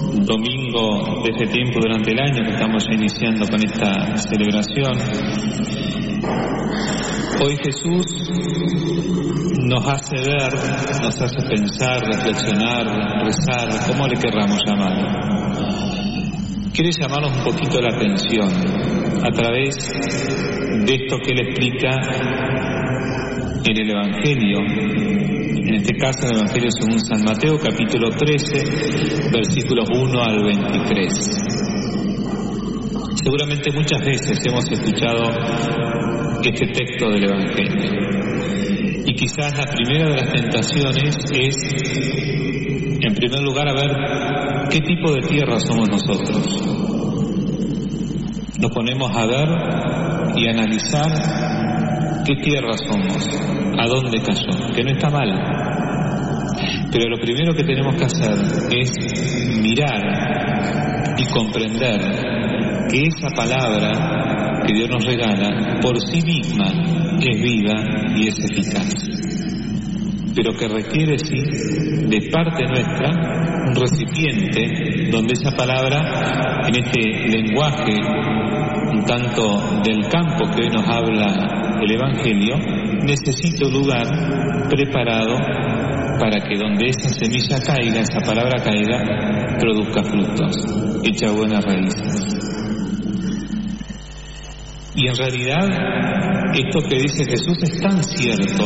domingo de este tiempo durante el año que estamos ya iniciando con esta celebración. Hoy Jesús nos hace ver, nos hace pensar, reflexionar, rezar, como le querramos llamar. Quiere llamarnos un poquito la atención a través de esto que Él explica en el Evangelio, en este caso en el Evangelio según San Mateo, capítulo 13, versículos 1 al 23. Seguramente muchas veces hemos escuchado este texto del Evangelio. Y quizás la primera de las tentaciones es, en primer lugar, a ver qué tipo de tierra somos nosotros. Nos ponemos a ver y analizar qué tierra somos, a dónde cayó, que no está mal. Pero lo primero que tenemos que hacer es mirar y comprender que esa palabra que Dios nos regala por sí misma es viva y es eficaz, pero que requiere sí de parte nuestra un recipiente donde esa palabra, en este lenguaje un tanto del campo que hoy nos habla el Evangelio, necesita un lugar preparado para que donde esa semilla caiga, esa palabra caiga, produzca frutos, echa buenas raíces. Y en realidad, esto que dice Jesús es tan cierto,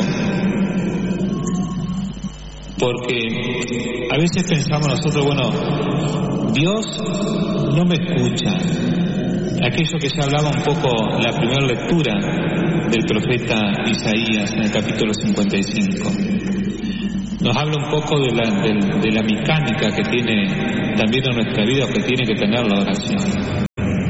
porque a veces pensamos nosotros, bueno, Dios no me escucha. Aquello que ya hablaba un poco la primera lectura del profeta Isaías en el capítulo 55. Nos habla un poco de la mecánica que tiene también en nuestra vida, o que tiene que tener la oración.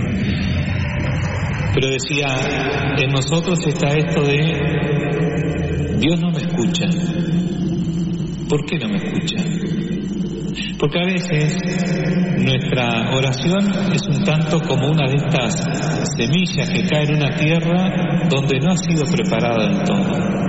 Pero decía, en nosotros está esto de Dios no me escucha. ¿Por qué no me escucha? Porque a veces nuestra oración es un tanto como una de estas semillas que cae en una tierra donde no ha sido preparada del todo.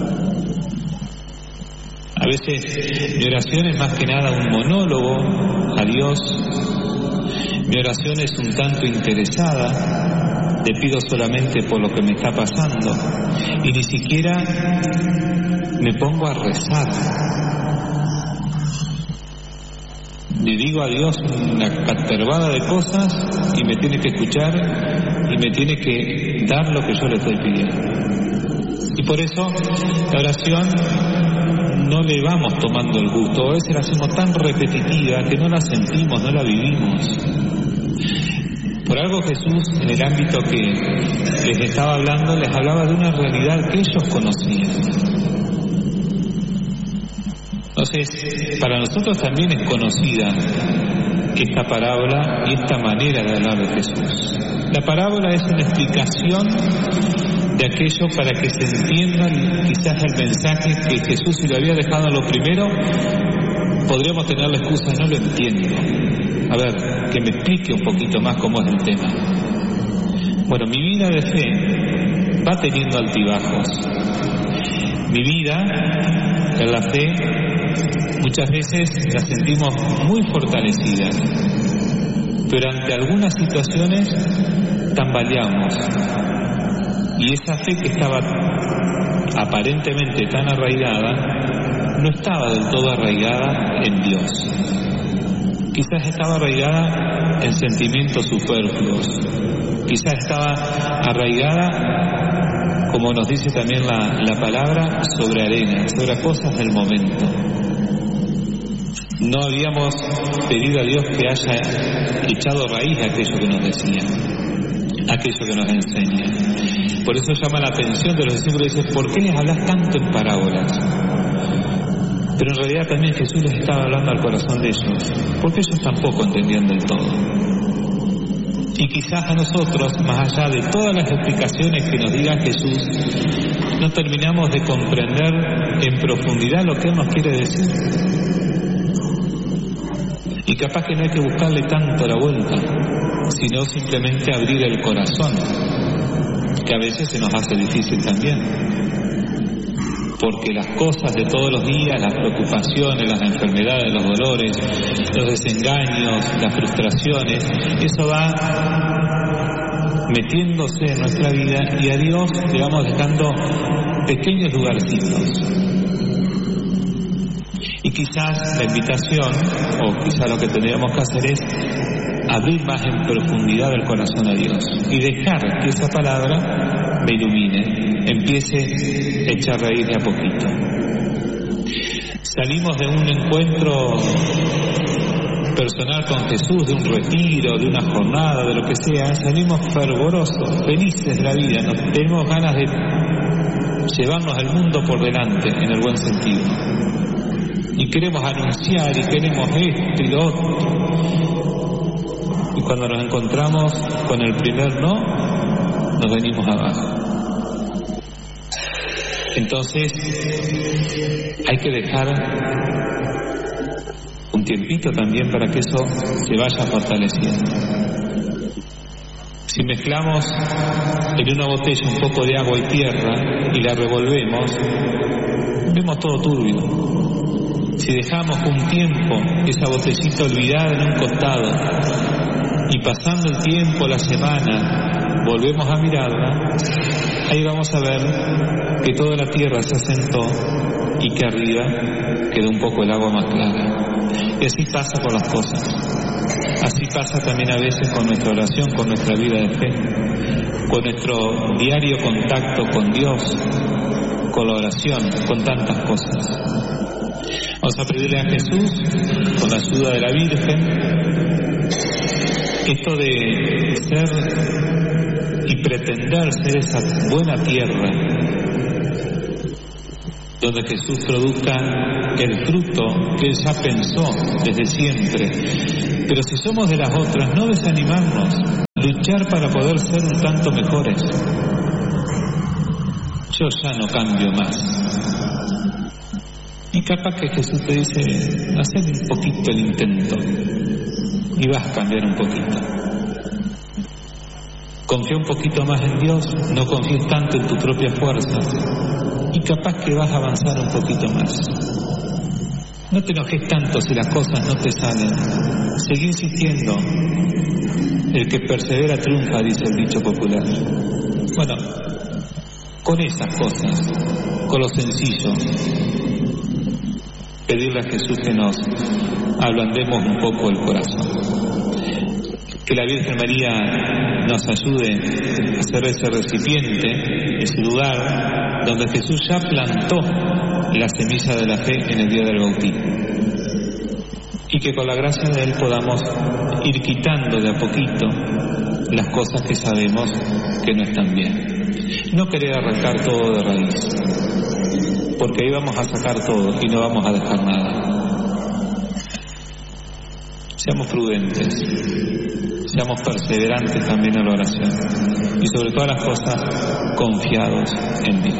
A veces mi oración es más que nada un monólogo a Dios. Mi oración es un tanto interesada. Le pido solamente por lo que me está pasando y ni siquiera me pongo a rezar. Le digo a Dios una catervada de cosas y me tiene que escuchar y me tiene que dar lo que yo le estoy pidiendo. Y por eso la oración no le vamos tomando el gusto. A veces la hacemos tan repetitiva que no la sentimos, no la vivimos. Por algo Jesús, en el ámbito que les estaba hablando, les hablaba de una realidad que ellos conocían. Entonces, para nosotros también es conocida esta parábola y esta manera de hablar de Jesús. La parábola es una explicación de aquello para que se entienda quizás el mensaje que Jesús, si lo había dejado en lo primero, podríamos tener la excusa, no lo entiendo. A ver, que me explique un poquito más cómo es el tema. Bueno, mi vida de fe va teniendo altibajos. Mi vida en la fe muchas veces la sentimos muy fortalecida, pero ante algunas situaciones tambaleamos. Y esa fe que estaba aparentemente tan arraigada, no estaba del todo arraigada en Dios. Quizás estaba arraigada en sentimientos superfluos. Quizás estaba arraigada, como nos dice también la palabra, sobre arena, sobre cosas del momento. No habíamos pedido a Dios que haya echado raíz a aquello que nos decía, aquello que nos enseña. Por eso llama la atención de los discípulos y dice, ¿por qué les hablas tanto en parábolas? Pero en realidad también Jesús les estaba hablando al corazón de ellos, porque ellos tampoco entendían del todo. Y quizás a nosotros, más allá de todas las explicaciones que nos diga Jesús, no terminamos de comprender en profundidad lo que Él nos quiere decir. Y capaz que no hay que buscarle tanto la vuelta, sino simplemente abrir el corazón, que a veces se nos hace difícil también. porque las cosas de todos los días, las preocupaciones, las enfermedades, los dolores, los desengaños, las frustraciones, eso va metiéndose en nuestra vida y a Dios le vamos dejando pequeños lugarcitos. Y quizás la invitación, o quizás lo que tendríamos que hacer es abrir más en profundidad el corazón a Dios y dejar que esa palabra me ilumine, empiece a echar raíz de a poquito. Salimos de un encuentro personal con Jesús, de un retiro, de una jornada, de lo que sea, salimos fervorosos, felices de la vida, tenemos ganas de llevarnos al mundo por delante, en el buen sentido. Y queremos anunciar, y queremos esto y lo otro. Y cuando nos encontramos con el primer no, nos venimos abajo. Entonces, hay que dejar un tiempito también para que eso se vaya fortaleciendo. Si mezclamos en una botella un poco de agua y tierra y la revolvemos, vemos todo turbio. Si dejamos un tiempo esa botellita olvidada en un costado y pasando el tiempo, la semana, volvemos a mirarla, ahí vamos a ver que toda la tierra se asentó y que arriba quedó un poco el agua más clara. Y así pasa con las cosas. Así pasa también a veces con nuestra oración, con nuestra vida de fe, con nuestro diario contacto con Dios, con la oración, con tantas cosas. Vamos a pedirle a Jesús, con la ayuda de la Virgen, esto de ser y pretender ser esa buena tierra donde Jesús produzca el fruto que Él ya pensó desde siempre. Pero si somos de las otras, no desanimarnos, luchar para poder ser un tanto mejores. Yo ya no cambio más. Y capaz que Jesús te dice, haced un poquito el intento y vas a cambiar un poquito. Confía un poquito más en Dios, no confíes tanto en tu propia fuerza y capaz que vas a avanzar un poquito más. No te enojes tanto si las cosas no te salen. Seguí insistiendo. El que persevera triunfa, dice el dicho popular. Bueno, con esas cosas, con lo sencillo, pedirle a Jesús que nos ablandemos un poco el corazón. Que la Virgen María nos ayude a ser ese recipiente, ese lugar donde Jesús ya plantó la semilla de la fe en el día del bautismo. Y que con la gracia de Él podamos ir quitando de a poquito las cosas que sabemos que no están bien. No querer arrancar todo de raíz, porque ahí vamos a sacar todo y no vamos a dejar nada. Seamos prudentes, seamos perseverantes también en la oración y sobre todas las cosas confiados en Dios.